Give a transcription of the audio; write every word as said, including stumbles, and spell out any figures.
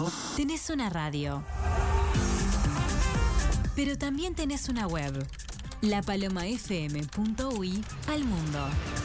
Tenés una radio, pero también tenés una web, la paloma f m punto u i al mundo.